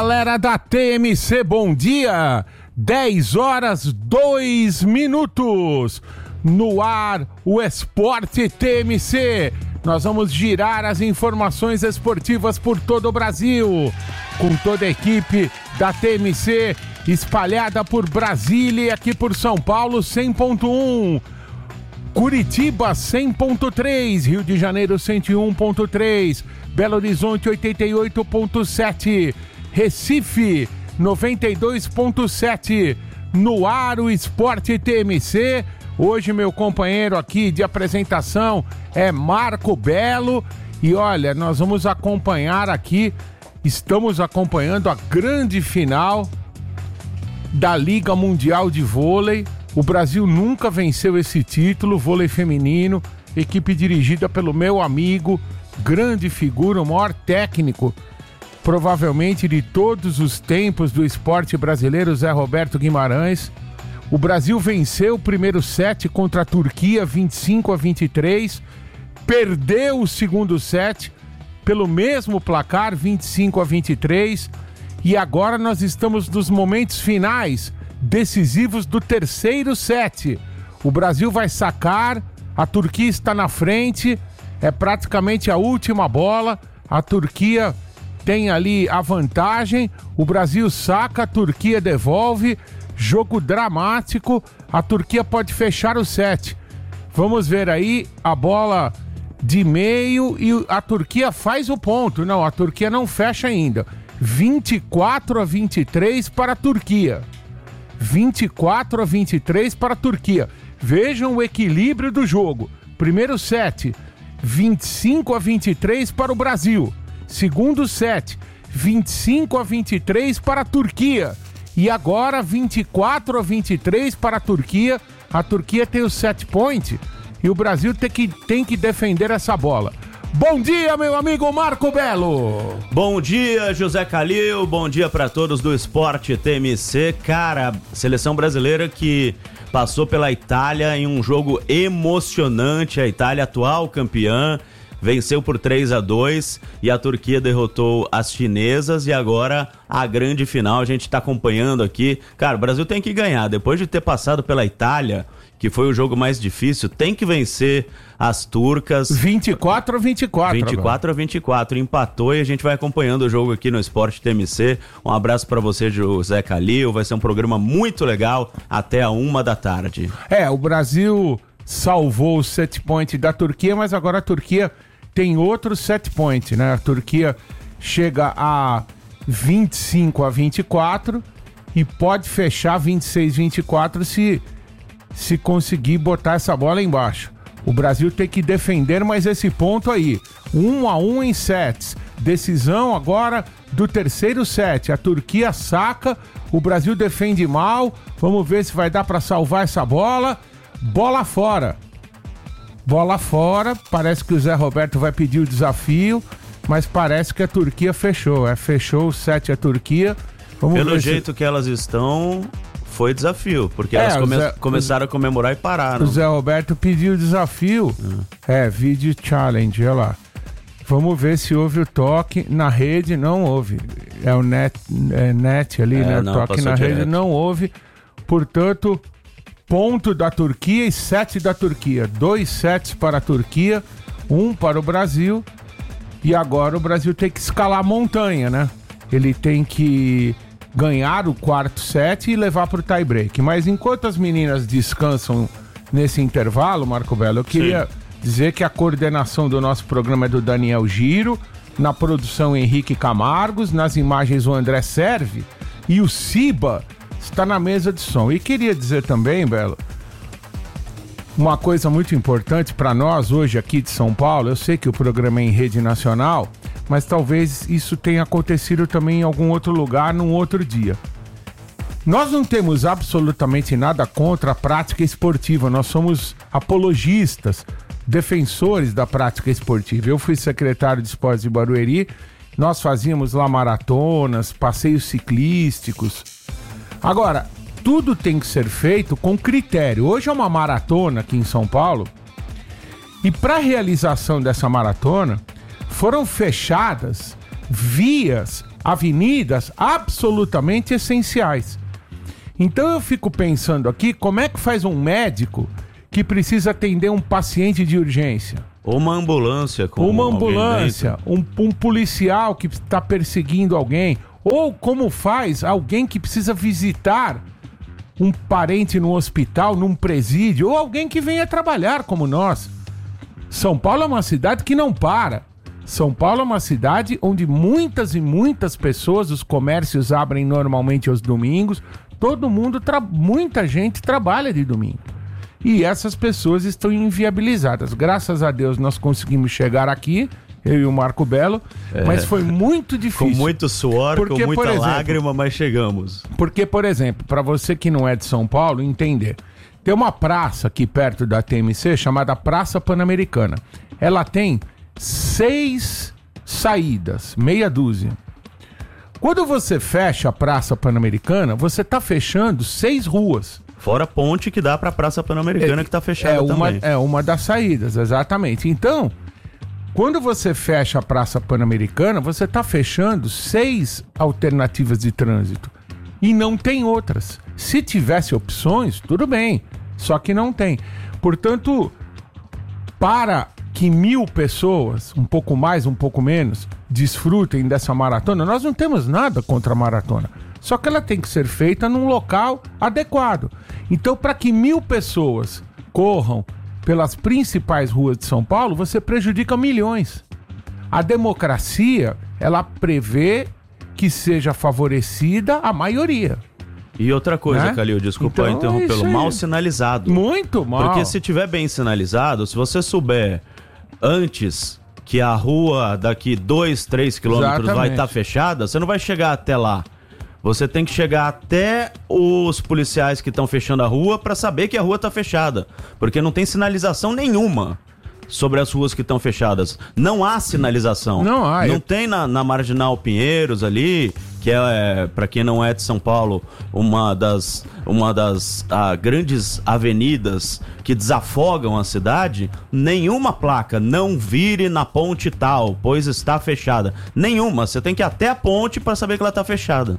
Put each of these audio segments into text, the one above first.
Galera da TMC, bom dia! 10 horas 2 minutos. No ar, o Esporte TMC. Nós vamos girar as informações esportivas por todo o Brasil, com toda a equipe da TMC espalhada por Brasília e aqui por São Paulo 100.1, Curitiba 100.3, Rio de Janeiro 101.3, Belo Horizonte 88.7, Recife 92.7. No ar, o Esporte TMC. Hoje meu companheiro aqui de apresentação é Marco Belo. E olha, nós vamos acompanhar aqui, estamos acompanhando a grande final da Liga Mundial de Vôlei. O Brasil nunca venceu esse título, vôlei feminino, equipe dirigida pelo meu amigo, grande figura, o maior técnico provavelmente de todos os tempos do esporte brasileiro, Zé Roberto Guimarães. O Brasil venceu o primeiro set contra a Turquia 25-23, perdeu o segundo set pelo mesmo placar 25-23, e agora nós estamos nos momentos finais decisivos do terceiro set. O Brasil vai sacar, a Turquia está na frente, é praticamente a última bola, a Turquia tem ali a vantagem, o Brasil saca, a Turquia devolve, jogo dramático, a Turquia pode fechar o set. Vamos ver aí a bola de meio e a Turquia faz o ponto. Não, a Turquia não fecha ainda. 24-23 para a Turquia. 24-23 para a Turquia. Vejam o equilíbrio do jogo. Primeiro set, 25-23 para o Brasil. Segundo set, 25-23 para a Turquia. E agora 24-23 para a Turquia. A Turquia tem o set point e o Brasil tem que defender essa bola. Bom dia, meu amigo Marco Belo. Bom dia, José Calil. Bom dia para todos do Esporte TMC. Cara, seleção brasileira que passou pela Itália em um jogo emocionante. A Itália, atual campeã, venceu por 3-2 e a Turquia derrotou as chinesas, e agora a grande final a gente está acompanhando aqui. Cara, o Brasil tem que ganhar, depois de ter passado pela Itália, que foi o jogo mais difícil, tem que vencer as turcas. 24-24. 24-24, empatou, e a gente vai acompanhando o jogo aqui no Esporte TMC. Um abraço para você, José Calil, vai ser um programa muito legal até a 13h. O Brasil salvou o set point da Turquia, mas agora a Turquia tem outro set point, né? A Turquia chega a 25-24 e pode fechar 26-24 se conseguir botar essa bola embaixo. O Brasil tem que defender mais esse ponto aí. 1-1 em sets. Decisão agora do terceiro set. A Turquia saca, o Brasil defende mal. Vamos ver se vai dar para salvar essa bola. Bola fora. Bola fora. Parece que o Zé Roberto vai pedir o desafio, mas parece que a Turquia fechou. Fechou o set a Turquia. Pelo jeito que elas estão, foi desafio, porque elas começaram a comemorar e pararam. O Zé Roberto pediu o desafio. Video challenge, olha lá. Vamos ver se houve o toque na rede. Não houve. É o net ali, né? O toque na rede não houve. Portanto, ponto da Turquia e set da Turquia. 2 sets para a Turquia, 1 para o Brasil. E agora o Brasil tem que escalar a montanha, né? Ele tem que ganhar o quarto set e levar para o tie-break. Mas enquanto as meninas descansam nesse intervalo, Marco Belo, eu queria dizer que a coordenação do nosso programa é do Daniel Giro, na produção Henrique Camargos, nas imagens o André Serve e o Ciba está na mesa de som. E queria dizer também, Belo, uma coisa muito importante para nós hoje aqui de São Paulo. Eu sei que o programa é em rede nacional, mas talvez isso tenha acontecido também em algum outro lugar, num outro dia. Nós não temos absolutamente nada contra a prática esportiva, nós somos apologistas, defensores da prática esportiva. Eu fui secretário de esportes de Barueri, nós fazíamos lá maratonas, passeios ciclísticos. Agora, tudo tem que ser feito com critério. Hoje é uma maratona aqui em São Paulo, e para a realização dessa maratona foram fechadas vias avenidas absolutamente essenciais. Então eu fico pensando aqui, como é que faz um médico que precisa atender um paciente de urgência? Ou uma ambulância com uma ambulância, um policial que está perseguindo alguém, ou como faz alguém que precisa visitar um parente no hospital, num presídio, ou alguém que venha trabalhar como nós. São Paulo é uma cidade que não para. São Paulo é uma cidade onde muitas e muitas pessoas, os comércios abrem normalmente aos domingos, muita gente trabalha de domingo. E essas pessoas estão inviabilizadas. Graças a Deus nós conseguimos chegar aqui, eu e o Marco Belo, mas foi muito difícil. Com muito suor, porque, com muita lágrima, mas chegamos. Porque, por exemplo, para você que não é de São Paulo, entender, tem uma praça aqui perto da TMC chamada Praça Pan-Americana. Ela tem 6 saídas, meia dúzia. Quando você fecha a Praça Pan-Americana, você está fechando 6 ruas. Fora a ponte que dá para a Praça Pan-Americana que está fechada também. É uma das saídas, exatamente. Então, quando você fecha a Praça Pan-Americana, você está fechando 6 alternativas de trânsito. E não tem outras. Se tivesse opções, tudo bem. Só que não tem. Portanto, para que 1.000 pessoas, um pouco mais, um pouco menos, desfrutem dessa maratona, nós não temos nada contra a maratona. Só que ela tem que ser feita num local adequado. Então, para que 1.000 pessoas corram pelas principais ruas de São Paulo, você prejudica milhões. A democracia, ela prevê que seja favorecida a maioria. E outra coisa, né? Calil, desculpa então, interrompê-lo, mal sinalizado. Muito mal. Porque se tiver bem sinalizado, se você souber antes que a rua daqui 2-3 quilômetros vai estar fechada, você não vai chegar até lá. Você tem que chegar até os policiais que estão fechando a rua para saber que a rua está fechada. Porque não tem sinalização nenhuma sobre as ruas que estão fechadas. Não há sinalização. Não há. Não tem na Marginal Pinheiros ali, que é, para quem não é de São Paulo, uma das grandes avenidas que desafogam a cidade, nenhuma placa, não vire na ponte tal, pois está fechada. Nenhuma. Você tem que ir até a ponte para saber que ela está fechada.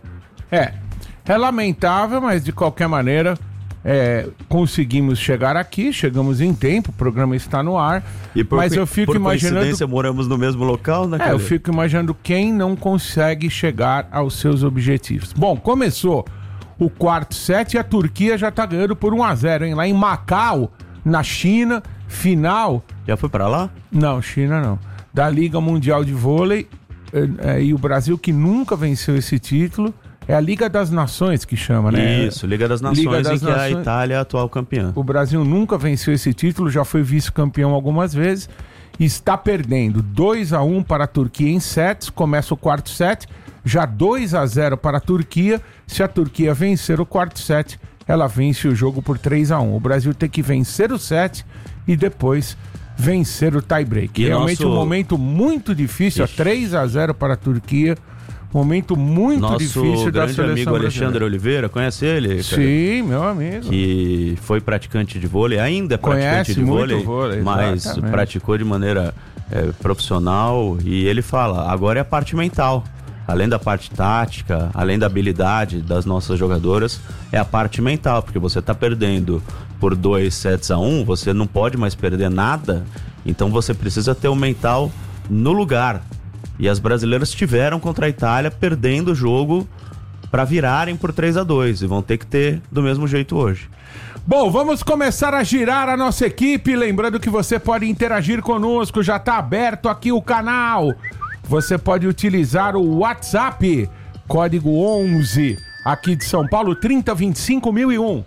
É lamentável, mas de qualquer maneira conseguimos chegar aqui, chegamos em tempo, o programa está no ar, mas eu fico imaginando... Por coincidência moramos no mesmo local, né? Eu fico imaginando quem não consegue chegar aos seus objetivos. Bom, começou o quarto set e a Turquia já tá ganhando por 1-0, hein? Lá em Macau, na China, final... Já foi pra lá? Não, China não. Da Liga Mundial de Vôlei, e o Brasil que nunca venceu esse título... É a Liga das Nações que chama, né? Isso, Liga das Nações, em que a Itália é a atual campeã. O Brasil nunca venceu esse título, já foi vice-campeão algumas vezes. E está perdendo 2-1 para a Turquia em sets. Começa o quarto set, já 2-0 para a Turquia. Se a Turquia vencer o quarto set, ela vence o jogo por 3-1. O Brasil tem que vencer o set e depois vencer o tie-break. Realmente um momento muito difícil, 3-0 para a Turquia. Momento muito difícil da seleção brasileira. Nosso grande amigo Alexandre Oliveira, conhece ele? Sim, meu amigo. Que foi praticante de vôlei, ainda é praticante de vôlei, mas praticou de maneira profissional. E ele fala, agora é a parte mental. Além da parte tática, além da habilidade das nossas jogadoras, é a parte mental. Porque você está perdendo por 2-1, você não pode mais perder nada. Então você precisa ter o mental no lugar. E as brasileiras tiveram contra a Itália perdendo o jogo para virarem por 3-2 e vão ter que ter do mesmo jeito hoje. Bom, vamos começar a girar a nossa equipe, lembrando que você pode interagir conosco, já está aberto aqui o canal. Você pode utilizar o WhatsApp, código 11, aqui de São Paulo, 3025.001.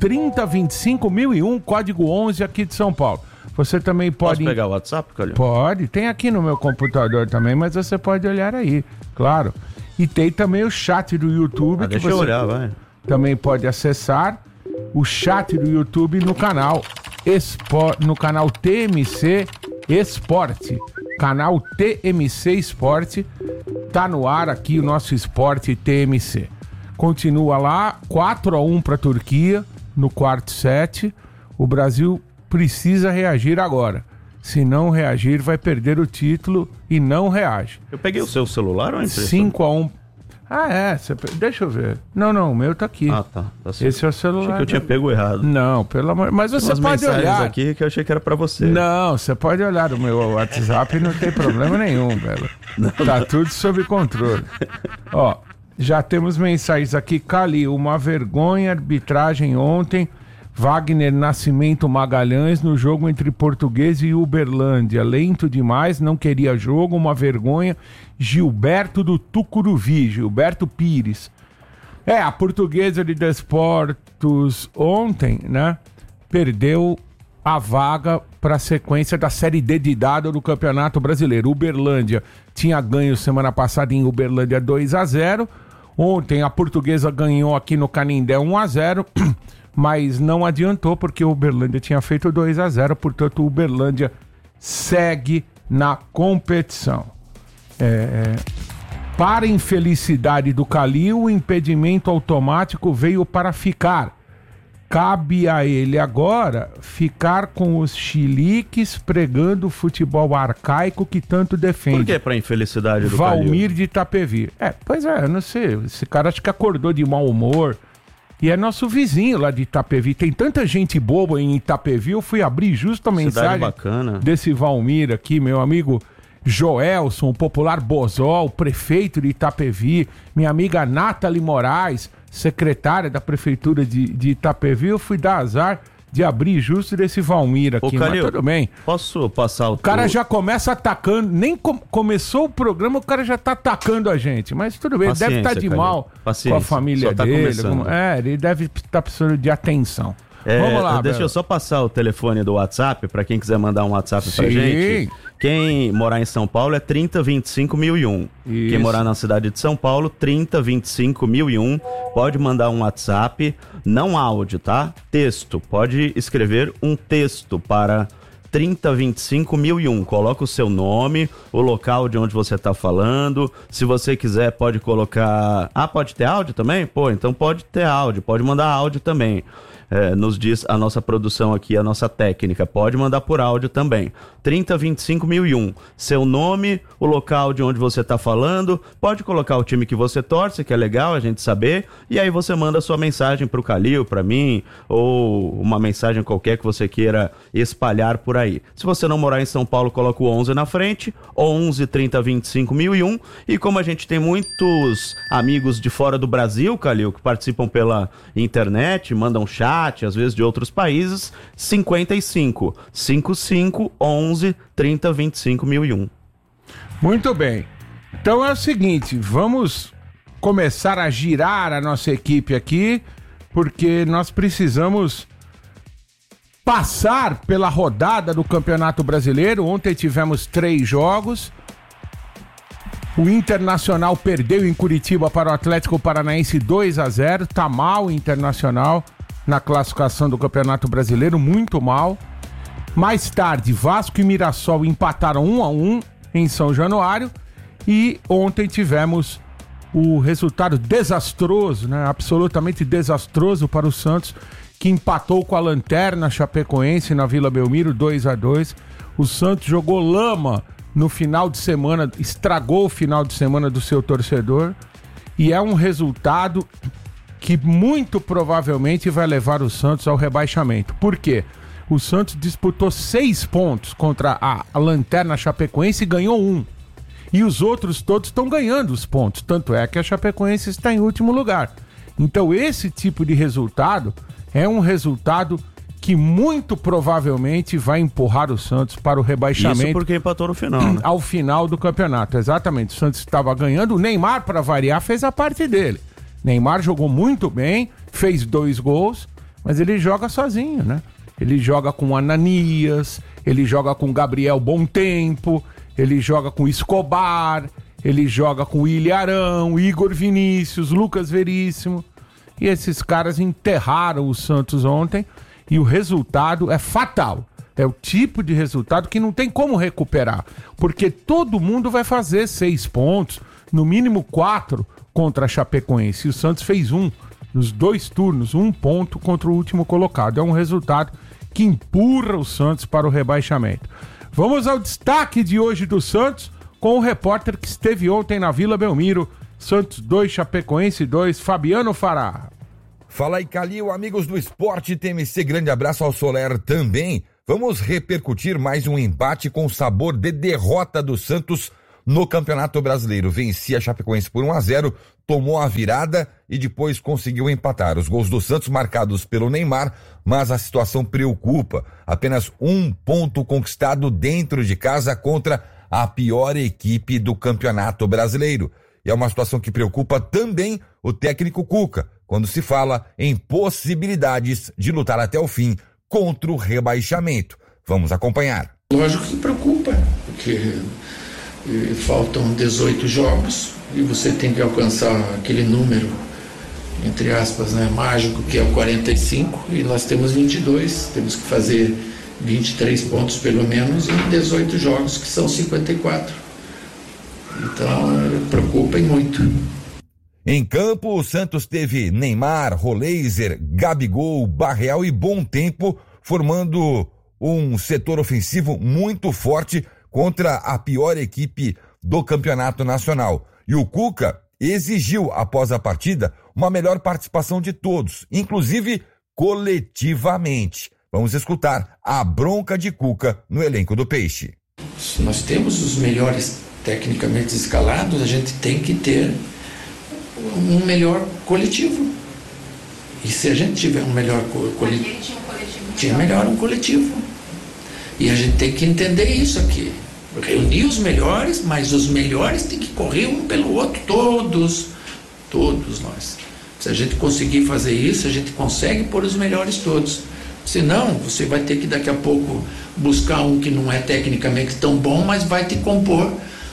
3025.001, código 11 aqui de São Paulo. Você também pode... Posso pegar o WhatsApp, Calil? Pode, tem aqui no meu computador também, mas você pode olhar aí, claro. E tem também o chat do YouTube, que deixa você eu olhar, vai. Também pode acessar o chat do YouTube no canal TMC Esporte. Canal TMC Esporte, tá no ar aqui o nosso Esporte TMC. Continua lá, 4-1 para a Turquia no quarto set. O Brasil precisa reagir agora. Se não reagir, vai perder o título e não reage. Eu peguei o seu celular ou 5-1 Deixa eu ver. Não, o meu tá aqui. Tá Esse é o celular. Achei que eu tinha pego errado. Não, pelo amor... Mas você pode olhar. Aqui que eu achei que era pra você. Não, você pode olhar o meu WhatsApp e não tem problema nenhum, Belo. Tá tudo sob controle. Ó, já temos mensagens aqui. Calil, uma vergonha, arbitragem ontem. Wagner Nascimento Magalhães no jogo entre Portuguesa e Uberlândia. Lento demais, não queria jogo, uma vergonha. Gilberto do Tucuruvi, Gilberto Pires. A Portuguesa de Desportos ontem, né, perdeu a vaga para a sequência da Série D de dado do Campeonato Brasileiro. Uberlândia tinha ganho semana passada em Uberlândia 2-0. Ontem a Portuguesa ganhou aqui no Canindé 1-0. Mas não adiantou porque o Uberlândia tinha feito 2-0, portanto o Uberlândia segue na competição. Para infelicidade do Calil, o impedimento automático veio para ficar. Cabe a ele agora ficar com os chiliques pregando o futebol arcaico que tanto defende. Por que para infelicidade do Valmir de Itapevi. Pois é, eu não sei, esse cara acho que acordou de mau humor. E é nosso vizinho lá de Itapevi. Tem tanta gente boa em Itapevi. Eu fui abrir justo a mensagem desse Valmir aqui, meu amigo Joelson, o popular Bozó, o prefeito de Itapevi. Minha amiga Nathalie Moraes, secretária da prefeitura de Itapevi. Eu fui dar azar de abrir justo desse Valmir aqui, Calil, mas tudo bem. Posso passar o... O cara já começa atacando, nem começou o programa, o cara já tá atacando a gente, mas tudo bem, ele deve estar de mal com a família dele. Ele deve estar precisando de atenção. Vamos lá, deixa eu só passar o telefone do WhatsApp, para quem quiser mandar um WhatsApp pra gente. Quem morar em São Paulo é 3025.001. Quem morar na cidade de São Paulo, 3025.001. Pode mandar um WhatsApp, não áudio, tá? Texto. Pode escrever um texto para 3025.001. Coloca o seu nome, o local de onde você está falando. Se você quiser, pode colocar... pode ter áudio também? Então pode ter áudio. Pode mandar áudio também. Nos diz a nossa produção aqui, a nossa técnica. Pode mandar por áudio também. 3025.001. Seu nome, o local de onde você está falando. Pode colocar o time que você torce, que é legal a gente saber. E aí você manda sua mensagem pro Calil, para mim, ou uma mensagem qualquer que você queira espalhar por aí. Se você não morar em São Paulo, coloca o 11 na frente. 11 3025.001. E como a gente tem muitos amigos de fora do Brasil, Calil, que participam pela internet, mandam chat, às vezes de outros países, 55 11 30 25.001. Muito bem. Então é o seguinte, vamos começar a girar a nossa equipe aqui, porque nós precisamos passar pela rodada do Campeonato Brasileiro. Ontem tivemos 3 jogos. O Internacional perdeu em Curitiba para o Atlético Paranaense 2-0. Tá mal o Internacional na classificação do Campeonato Brasileiro, muito mal. Mais tarde, Vasco e Mirassol empataram 1-1 em São Januário. E ontem tivemos o resultado desastroso, né? Absolutamente desastroso para o Santos, que empatou com a Lanterna Chapecoense na Vila Belmiro, 2-2. O Santos jogou lama no final de semana, estragou o final de semana do seu torcedor. E é um resultado que muito provavelmente vai levar o Santos ao rebaixamento. Por quê? O Santos disputou 6 pontos contra a Lanterna Chapecoense e ganhou 1. E os outros todos estão ganhando os pontos. Tanto é que a Chapecoense está em último lugar. Então esse tipo de resultado é um resultado que muito provavelmente vai empurrar o Santos para o rebaixamento. Isso porque empatou no final, né? Ao final do campeonato, exatamente. O Santos estava ganhando, o Neymar, para variar, fez a parte dele. Neymar jogou muito bem, fez 2 gols, mas ele joga sozinho, né? Ele joga com Ananias, ele joga com Gabriel Bom Tempo, ele joga com Escobar, ele joga com Ilharão, Igor Vinícius, Lucas Veríssimo. E esses caras enterraram o Santos ontem e o resultado é fatal. É o tipo de resultado que não tem como recuperar, porque todo mundo vai fazer 6 pontos, no mínimo 4 contra a Chapecoense. E o Santos fez 1 nos 2 turnos, 1 ponto contra o último colocado. É um resultado que empurra o Santos para o rebaixamento. Vamos ao destaque de hoje do Santos com o repórter que esteve ontem na Vila Belmiro, Santos 2, Chapecoense 2, Fabiano Fará. Fala aí, Calil, amigos do Esporte TMC, grande abraço ao Soler também. Vamos repercutir mais um embate com sabor de derrota do Santos no Campeonato Brasileiro. Vencia a Chapecoense por 1-0, tomou a virada e depois conseguiu empatar. Os gols do Santos marcados pelo Neymar, mas a situação preocupa. Apenas 1 ponto conquistado dentro de casa contra a pior equipe do Campeonato Brasileiro. E é uma situação que preocupa também o técnico Cuca, quando se fala em possibilidades de lutar até o fim contra o rebaixamento. Vamos acompanhar. Lógico que preocupa, porque faltam 18 jogos e você tem que alcançar aquele número, entre aspas, né, mágico, que é o 45, e nós temos 22, temos que fazer 23 pontos pelo menos em 18 jogos, que são 54. Então, preocupa muito. Em campo, o Santos teve Neymar, Roleiser, Gabigol, Barreal e Bom Tempo, formando um setor ofensivo muito forte contra a pior equipe do Campeonato Nacional. E o Cuca exigiu, após a partida, uma melhor participação de todos, inclusive coletivamente. Vamos escutar a bronca de Cuca no elenco do Peixe. Se nós temos os melhores tecnicamente escalados, a gente tem que ter um melhor coletivo. E se a gente tiver um melhor coletivo, tinha melhor um coletivo. E a gente tem que entender isso aqui. Reunir os melhores, mas os melhores tem que correr um pelo outro, todos nós. Se a gente conseguir fazer isso, a gente consegue pôr os melhores todos. Senão, você vai ter que daqui a pouco buscar um que não é tecnicamente tão bom, mas vai te compor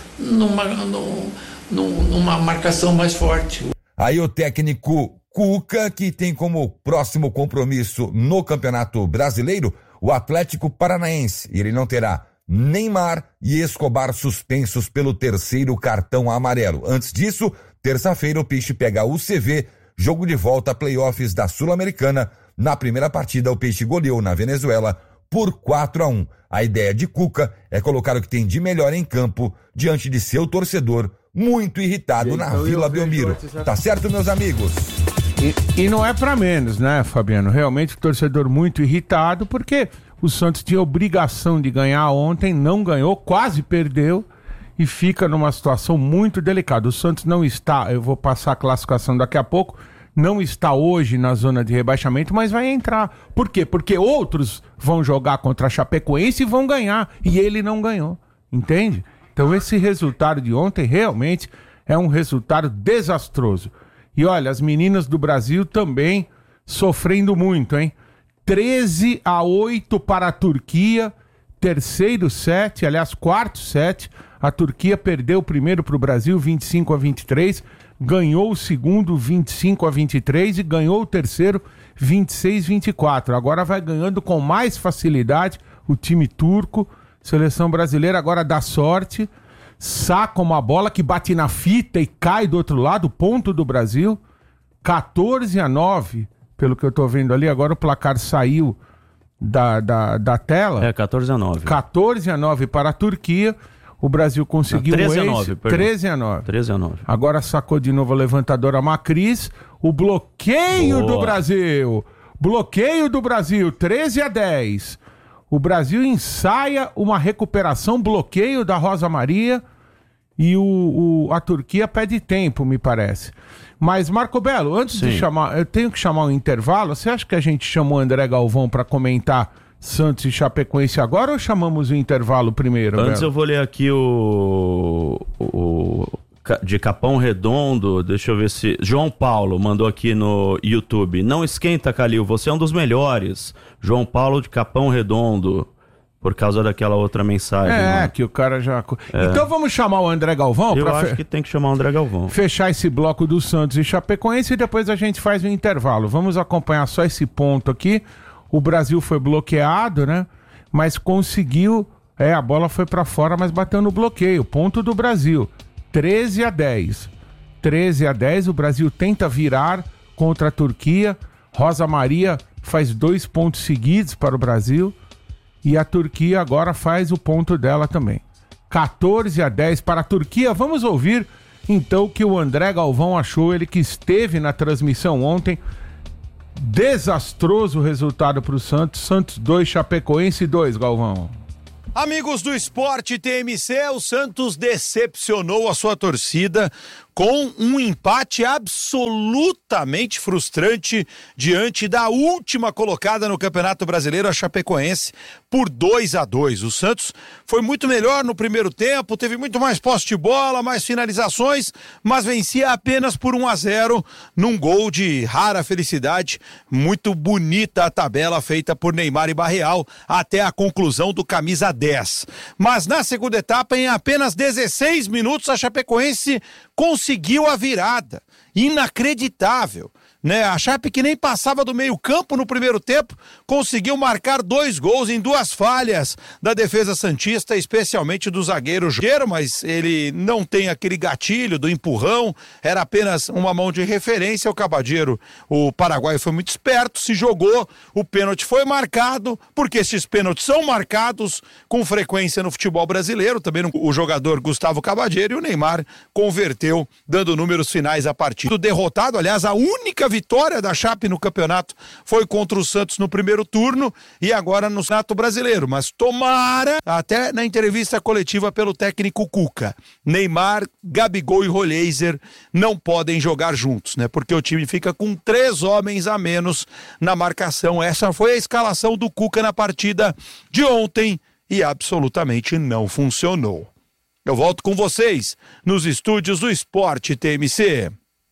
numa marcação mais forte. Aí o técnico Cuca, que tem como próximo compromisso no Campeonato Brasileiro o Atlético Paranaense. E ele não terá Neymar e Escobar suspensos pelo 3º cartão amarelo. Antes disso, terça-feira o Peixe pega o UCV, jogo de volta a playoffs da Sul-Americana. Na primeira partida, o Peixe goleou na Venezuela por 4-1. A ideia de Cuca é colocar o que tem de melhor em campo diante de seu torcedor, muito irritado na Vila Belmiro. Tá certo, meus amigos? E não é pra menos, né, Fabiano? Realmente o torcedor muito irritado, porque o Santos tinha obrigação de ganhar ontem, não ganhou, quase perdeu e fica numa situação muito delicada. O Santos não está, eu vou passar a classificação daqui a pouco, não está hoje na zona de rebaixamento, mas vai entrar. Por quê? Porque outros vão jogar contra a Chapecoense e vão ganhar, e ele não ganhou, entende? Então esse resultado de ontem realmente é um resultado desastroso. E olha, as meninas do Brasil também sofrendo muito, hein? 13-8 para a Turquia, terceiro set, aliás, quarto set. A Turquia perdeu o primeiro para o Brasil, 25-23, ganhou o segundo, 25-23, e ganhou o terceiro, 26-24. Agora vai ganhando com mais facilidade o time turco. Seleção brasileira agora dá sorte, saca uma bola que bate na fita e cai do outro lado, ponto do Brasil, 14-9, pelo que eu tô vendo ali. Agora o placar saiu da tela. 14-9. 14-9 para a Turquia. O Brasil conseguiu 13-9. Agora sacou de novo a levantadora Macris. O bloqueio do Brasil. Bloqueio do Brasil, 13-10. O Brasil ensaia uma recuperação, bloqueio da Rosa Maria, e a Turquia pede tempo, me parece. Mas, Marco Belo, antes de chamar, eu tenho que chamar um intervalo. Você acha que a gente chamou o André Galvão para comentar Santos e Chapecoense agora, ou chamamos o intervalo primeiro? Antes Belo? Eu vou ler aqui o de Capão Redondo, deixa eu ver se... João Paulo mandou aqui no YouTube. Não esquenta, Calil, você é um dos melhores. João Paulo de Capão Redondo, por causa daquela outra mensagem. Né? Que o cara já... Então vamos chamar o André Galvão? Eu acho que tem que chamar o André Galvão. Fechar esse bloco do Santos e Chapecoense e depois a gente faz um intervalo. Vamos acompanhar só esse ponto aqui. O Brasil foi bloqueado, né? Mas conseguiu... a bola foi pra fora, mas bateu no bloqueio. Ponto do Brasil. 13-10. 13-10, o Brasil tenta virar contra a Turquia. Rosa Maria faz 2 pontos seguidos para o Brasil. E a Turquia agora faz o ponto dela também. 14-10 para a Turquia. Vamos ouvir Então, o que o André Galvão achou, ele que esteve na transmissão ontem, desastroso resultado para o Santos. Santos 2, Chapecoense 2, Galvão. Amigos do Esporte TMC, o Santos decepcionou a sua torcida com um empate absolutamente frustrante diante da última colocada no Campeonato Brasileiro, a Chapecoense, por 2-2. O Santos foi muito melhor no primeiro tempo, teve muito mais posse de bola, mais finalizações, mas vencia apenas por 1-0 num gol de rara felicidade. Muito bonita a tabela feita por Neymar e Barreal até a conclusão do camisa 10. Mas na segunda etapa, em apenas 16 minutos, a Chapecoense conseguiu a virada. Inacreditável, né? A Chape, que nem passava do meio campo no primeiro tempo, conseguiu marcar 2 gols em 2 falhas da defesa santista, especialmente do zagueiro, mas ele não tem aquele gatilho do empurrão, era apenas uma mão de referência. O Cabadeiro, o paraguaio, foi muito esperto, se jogou, o pênalti foi marcado, porque esses pênaltis são marcados com frequência no futebol brasileiro, também o jogador Gustavo Cabadeiro, e o Neymar converteu, dando números finais à partida. Derrotado, aliás, a única vitória da Chape no campeonato foi contra o Santos no primeiro turno e agora no Campeonato Brasileiro, mas tomara, até na entrevista coletiva pelo técnico Cuca, Neymar, Gabigol e Roleiser não podem jogar juntos, né? Porque o time fica com 3 homens a menos na marcação. Essa foi a escalação do Cuca na partida de ontem e absolutamente não funcionou. Eu volto com vocês nos estúdios do Esporte TMC.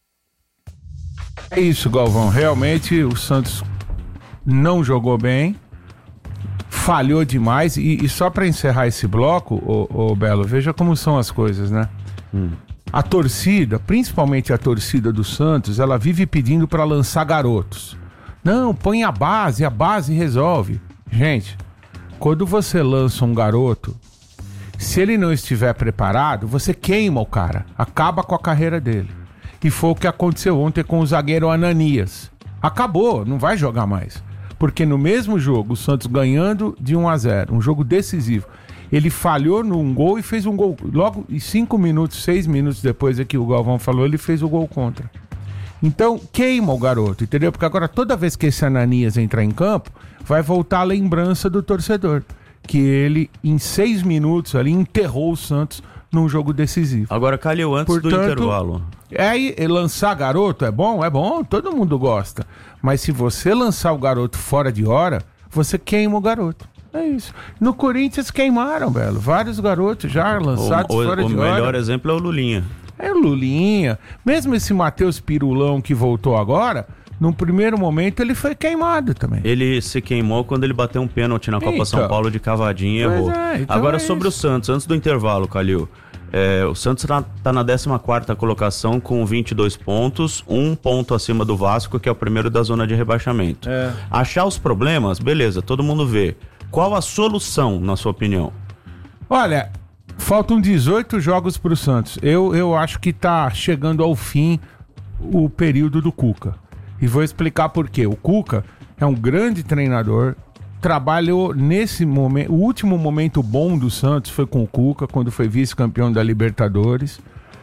É isso, Galvão. Realmente o Santos não jogou bem, falhou demais. E só para encerrar esse bloco, ô Belo, veja como são as coisas, né? A torcida, principalmente a torcida do Santos, ela vive pedindo para lançar garotos. Não, põe a base resolve. Gente, quando você lança um garoto, se ele não estiver preparado, você queima o cara, acaba com a carreira dele. E foi o que aconteceu ontem com o zagueiro Ananias. Acabou, não vai jogar mais. Porque no mesmo jogo, o Santos ganhando de 1-0, um jogo decisivo, ele falhou num gol e fez um gol. Logo, 5 minutos, 6 minutos depois é que o Galvão falou, ele fez o gol contra. Então, queima o garoto, entendeu? Porque agora, toda vez que esse Ananias entrar em campo, vai voltar a lembrança do torcedor. Que ele, em 6 minutos ali, enterrou o Santos num jogo decisivo. Agora, Calil, antes do intervalo. Lançar garoto é bom, todo mundo gosta. Mas se você lançar o garoto fora de hora, você queima o garoto. É isso. No Corinthians queimaram, Belo. Vários garotos já lançados fora de hora. O melhor exemplo é o Lulinha. É o Lulinha. Mesmo esse Matheus Pirulão que voltou agora, no primeiro momento ele foi queimado também. Ele se queimou quando ele bateu um pênalti na Copa São Paulo de cavadinha e errou. Agora sobre o Santos, antes do intervalo, Calil. O Santos tá na 14ª colocação com 22 pontos, 1 ponto acima do Vasco, que é o primeiro da zona de rebaixamento. Achar os problemas, beleza, todo mundo vê. Qual a solução, na sua opinião? Olha, faltam 18 jogos pro Santos. Eu acho que tá chegando ao fim o período do Cuca. E vou explicar por quê. O Cuca é um grande treinador, trabalhou nesse momento, o último momento bom do Santos foi com o Cuca, quando foi vice-campeão da Libertadores.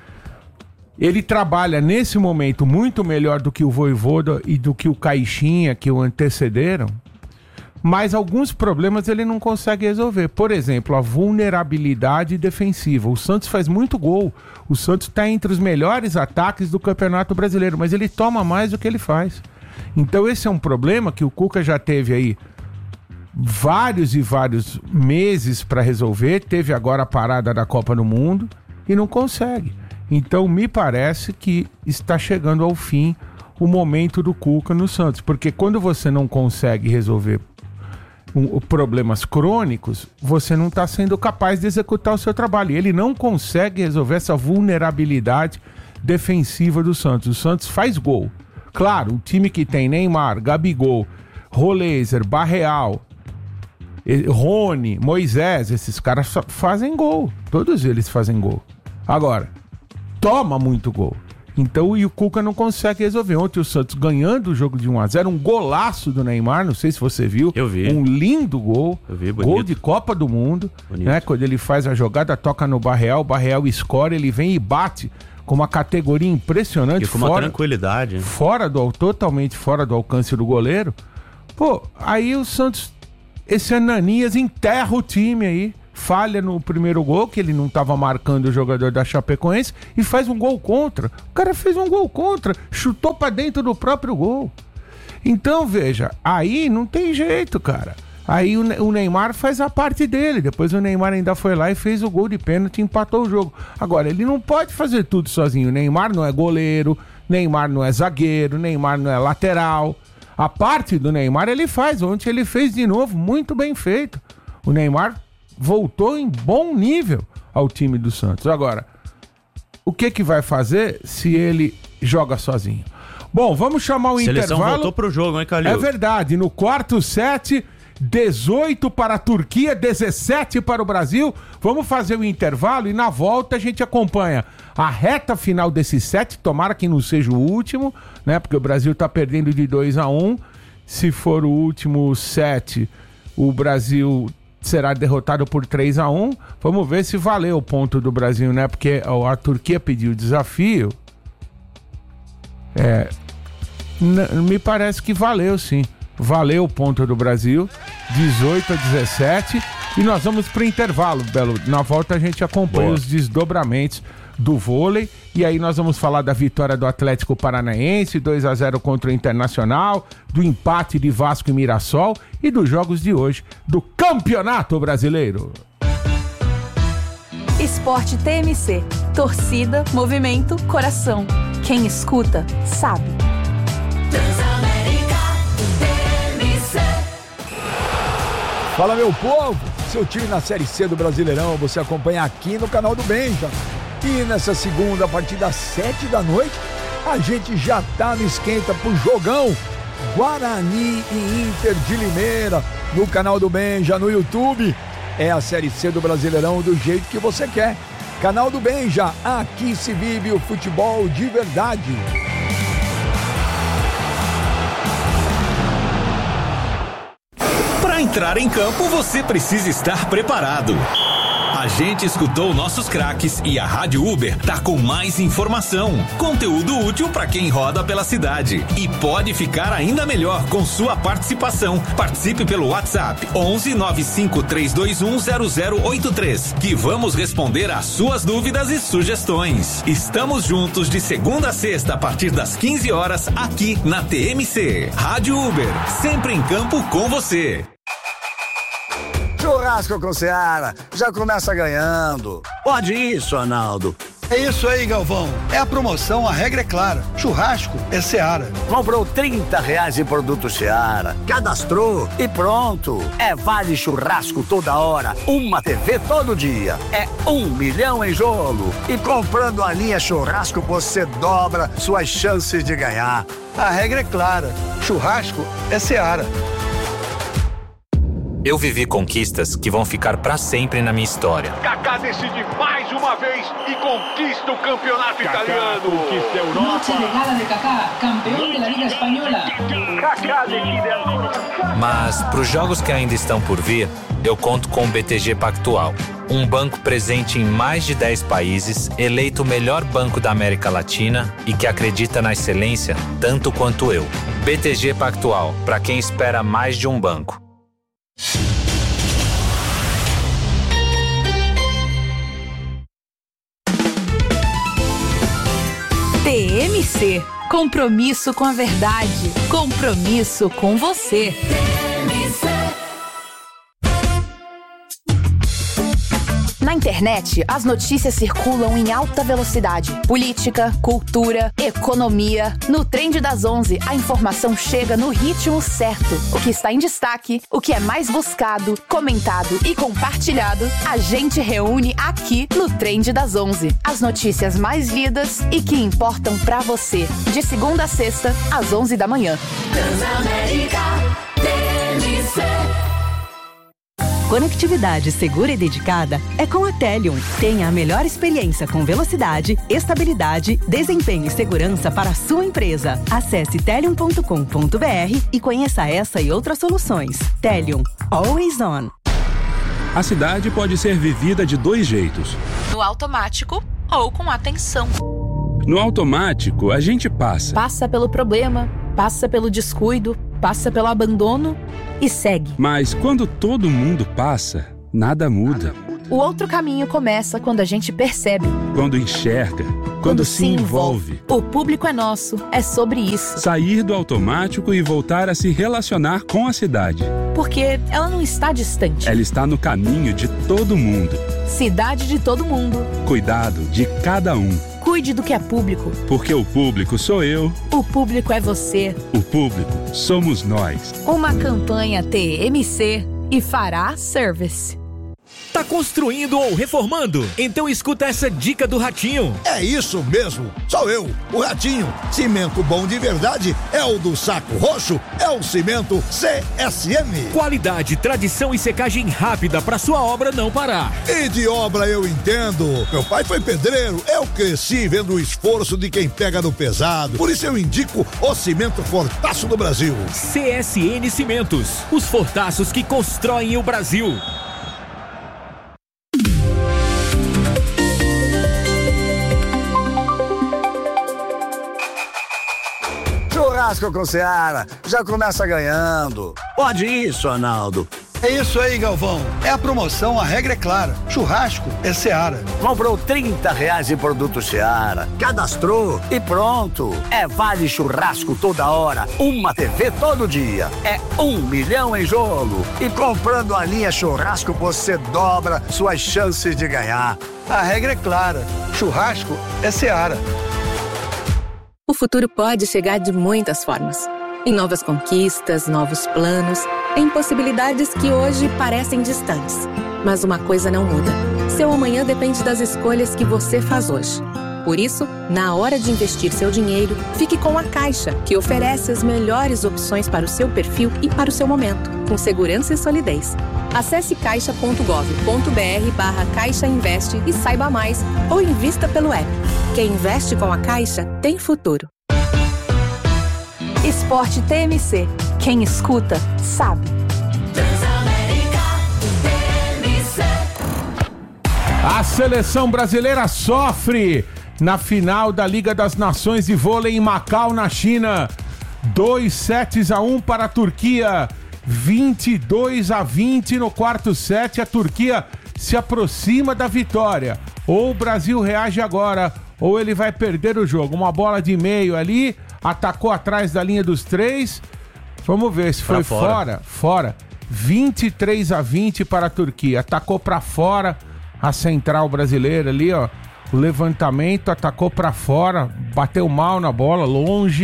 Ele trabalha nesse momento muito melhor do que o Vojvoda e do que o Caixinha, que o antecederam, mas alguns problemas ele não consegue resolver. Por exemplo, a vulnerabilidade defensiva. O Santos faz muito gol, o Santos está entre os melhores ataques do Campeonato Brasileiro, mas ele toma mais do que ele faz. Então esse é um problema que o Cuca já teve aí vários e vários meses para resolver, teve agora a parada da Copa do Mundo e não consegue. Então me parece que está chegando ao fim o momento do Cuca no Santos, porque quando você não consegue resolver problemas crônicos, você não está sendo capaz de executar o seu trabalho. Ele não consegue resolver essa vulnerabilidade defensiva do Santos. O Santos faz gol. Claro, o time que tem Neymar, Gabigol, Roleiser, Barreal, Rony, Moisés, esses caras fazem gol. Todos eles fazem gol. Agora, toma muito gol. Então, e o Cuca não consegue resolver. Ontem o Santos ganhando o jogo de 1-0, um golaço do Neymar, não sei se você viu. Eu vi. Um lindo gol. Eu vi, bonito. Gol de Copa do Mundo. Né? Quando ele faz a jogada, toca no Barreal, o Barreal escora, ele vem e bate com uma categoria impressionante. E com uma tranquilidade. Totalmente fora do alcance do goleiro. Pô, aí o Santos, esse Ananias enterra o time aí. Falha no primeiro gol, que ele não estava marcando o jogador da Chapecoense, e faz um gol contra. O cara fez um gol contra, chutou pra dentro do próprio gol. Então, veja, aí não tem jeito, cara. Aí o Neymar faz a parte dele, depois o Neymar ainda foi lá e fez o gol de pênalti e empatou o jogo. Agora, ele não pode fazer tudo sozinho. O Neymar não é goleiro, Neymar não é zagueiro, Neymar não é lateral. A parte do Neymar ele faz, ontem ele fez de novo, muito bem feito. O Neymar voltou em bom nível ao time do Santos. Agora, o que vai fazer se ele joga sozinho? Bom, vamos chamar o intervalo. A seleção voltou pro jogo, hein, Calil? É verdade, no quarto set, 18 para a Turquia, 17 para o Brasil. Vamos fazer o intervalo e na volta a gente acompanha a reta final desse set, tomara que não seja o último, né? Porque o Brasil tá perdendo de 2-1. Se for o último set, o Brasil será derrotado por 3-1. Vamos ver se valeu o ponto do Brasil, né? Porque a Turquia pediu desafio. Me parece que valeu, sim. Valeu o ponto do Brasil, 18-17. E nós vamos para o intervalo, Belo. Na volta a gente acompanha os desdobramentos do vôlei. E aí nós vamos falar da vitória do Atlético Paranaense, 2-0 contra o Internacional, do empate de Vasco e Mirassol e dos jogos de hoje do Campeonato Brasileiro. Esporte TMC. Torcida, movimento, coração. Quem escuta, sabe. Fala, meu povo! Seu time na Série C do Brasileirão você acompanha aqui no canal do Benja. E nessa segunda, a partir das 7 da noite, a gente já tá no esquenta pro jogão Guarani e Inter de Limeira, no canal do Benja, no YouTube. É a Série C do Brasileirão do jeito que você quer. Canal do Benja, aqui se vive o futebol de verdade. Para entrar em campo, você precisa estar preparado. A gente escutou nossos craques e a Rádio Uber tá com mais informação, conteúdo útil para quem roda pela cidade e pode ficar ainda melhor com sua participação. Participe pelo WhatsApp 11 95 321 0083 que vamos responder às suas dúvidas e sugestões. Estamos juntos de segunda a sexta a partir das 15 horas aqui na TMC. Rádio Uber, sempre em campo com você. Churrasco com Seara, já começa ganhando. Pode isso, Arnaldo. É isso aí, Galvão. É a promoção, a regra é clara. Churrasco é Seara. Comprou R$30 em produto Seara, cadastrou e pronto. É vale churrasco toda hora, uma TV todo dia. É 1 milhão em jogo. E comprando a linha churrasco, você dobra suas chances de ganhar. A regra é clara. Churrasco é Seara. Eu vivi conquistas que vão ficar pra sempre na minha história. Kaká decide mais uma vez e conquista o campeonato italiano. Conquista a Europa. Noche de gala de Kaká, campeão da Liga Espanhola. Kaká decide agora. Mas pros jogos que ainda estão por vir, eu conto com o BTG Pactual. Um banco presente em mais de 10 países, eleito o melhor banco da América Latina e que acredita na excelência tanto quanto eu. BTG Pactual, pra quem espera mais de um banco. TMC. Compromisso com a verdade. Compromisso com você. Na internet, as notícias circulam em alta velocidade. Política, cultura, economia. No Trend das 11, a informação chega no ritmo certo. O que está em destaque, o que é mais buscado, comentado e compartilhado, a gente reúne aqui no Trend das 11. As notícias mais lidas e que importam pra você. De segunda a sexta, às 11 da manhã. Transamérica TMC. Conectividade segura e dedicada é com a Telium. Tenha a melhor experiência com velocidade, estabilidade, desempenho e segurança para a sua empresa. Acesse telium.com.br e conheça essa e outras soluções. Telium. Always on. A cidade pode ser vivida de 2 jeitos. No automático ou com atenção. No automático, a gente passa. Passa pelo problema, passa pelo descuido, passa pelo abandono e segue. Mas quando todo mundo passa, nada muda. O outro caminho começa quando a gente percebe. Quando enxerga. Quando se envolve. O público é nosso, é sobre isso. Sair do automático e voltar a se relacionar com a cidade. Porque ela não está distante. Ela está no caminho de todo mundo. Cidade de todo mundo. Cuidado de cada um. Cuide do que é público. Porque o público sou eu. O público é você. O público somos nós. Uma campanha TMC e Fará Service. Tá construindo ou reformando? Então escuta essa dica do Ratinho. É isso mesmo, sou eu, o Ratinho. Cimento bom de verdade é o do Saco Roxo, é o cimento CSM. Qualidade, tradição e secagem rápida para sua obra não parar. E de obra eu entendo. Meu pai foi pedreiro, eu cresci vendo o esforço de quem pega no pesado. Por isso eu indico o cimento Fortaço do Brasil. CSN Cimentos, os fortaços que constroem o Brasil. Churrasco com Seara, já começa ganhando. Pode isso, Arnaldo. É isso aí, Galvão. É a promoção, a regra é clara. Churrasco é Seara. Comprou R$30 em produto Seara, cadastrou e pronto. É vale churrasco toda hora, uma TV todo dia. É 1 milhão em jogo. E comprando a linha churrasco, você dobra suas chances de ganhar. A regra é clara. Churrasco é Seara. O futuro pode chegar de muitas formas. Em novas conquistas, novos planos, em possibilidades que hoje parecem distantes. Mas uma coisa não muda. Seu amanhã depende das escolhas que você faz hoje. Por isso, na hora de investir seu dinheiro, fique com a Caixa, que oferece as melhores opções para o seu perfil e para o seu momento, com segurança e solidez. Acesse caixa.gov.br/Caixa Investe e saiba mais, ou invista pelo app. Quem investe com a Caixa tem futuro. Esporte TMC. Quem escuta, sabe. A seleção brasileira sofre na final da Liga das Nações de Vôlei em Macau, na China. 2-1 para a Turquia. 22-20 no quarto set. A Turquia se aproxima da vitória. Ou o Brasil reage agora, ou ele vai perder o jogo. Uma bola de meio ali, atacou atrás da linha dos 3. Vamos ver se foi fora. 23-20 para a Turquia. Atacou para fora a central brasileira ali, ó. O levantamento, atacou para fora, bateu mal na bola, longe.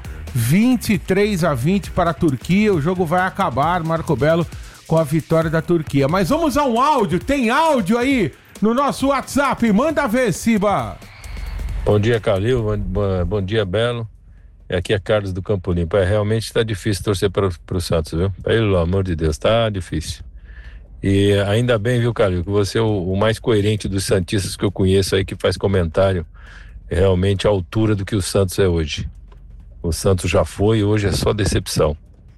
23-20 para a Turquia. O jogo vai acabar, Marco Belo, com a vitória da Turquia. Mas vamos a um áudio. Tem áudio aí no nosso WhatsApp. Manda ver, Siba. Bom dia, Calil. Bom dia, Belo. Aqui é Carlos do Campo Limpo. Realmente está difícil torcer para o Santos, viu? Pelo amor de Deus, tá difícil. E ainda bem, viu, Calil, que você é o mais coerente dos santistas que eu conheço aí, que faz comentário realmente à altura do que o Santos é hoje. O Santos já foi, hoje é só decepção.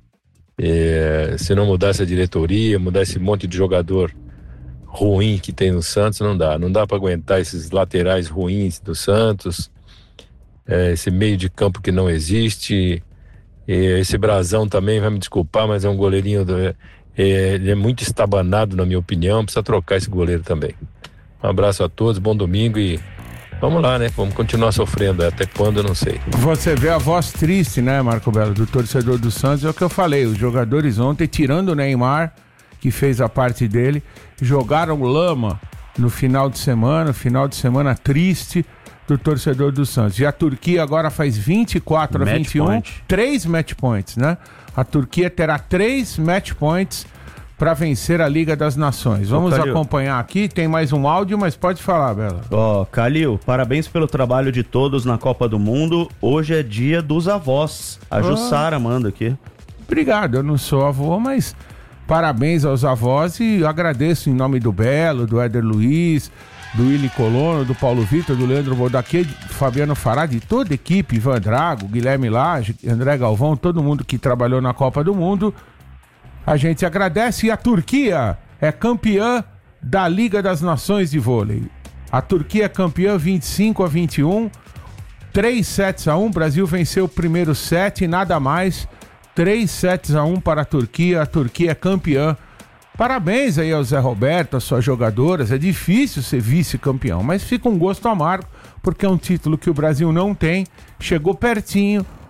Se não mudar essa diretoria, mudar esse monte de jogador ruim que tem no Santos, não dá para aguentar esses laterais ruins do Santos, esse meio de campo que não existe, esse Brazão também, vai me desculpar, mas é um goleirinho, ele é muito estabanado, na minha opinião, precisa trocar esse goleiro também. Um abraço a todos, bom domingo e vamos lá, né? Vamos continuar sofrendo, até quando eu não sei. Você vê a voz triste, né, Marco Belo, do torcedor do Santos, é o que eu falei, os jogadores ontem, tirando o Neymar, que fez a parte dele, jogaram lama no final de semana triste do torcedor do Santos. E a Turquia agora faz 24-21, 3 match points, né? A Turquia terá 3 match points para vencer a Liga das Nações. Vamos acompanhar aqui, tem mais um áudio, mas pode falar, Bela. Calil, parabéns pelo trabalho de todos na Copa do Mundo. Hoje é dia dos avós. A Jussara manda aqui. Obrigado, eu não sou avô, mas parabéns aos avós e agradeço em nome do Belo, do Éder Luiz, do Willi Colono, do Paulo Vitor, do Leandro Bodaquê, Fabiano Fará, de toda a equipe, Ivan Drago, Guilherme Lage, André Galvão, todo mundo que trabalhou na Copa do Mundo. A gente agradece e a Turquia é campeã da Liga das Nações de Vôlei. A Turquia é campeã 25-21. 3-1, Brasil venceu o primeiro set e nada mais. 3-1 para a Turquia é campeã. Parabéns aí ao Zé Roberto, às suas jogadoras. É difícil ser vice-campeão, mas fica um gosto amargo, porque é um título que o Brasil não tem. Chegou pertinho,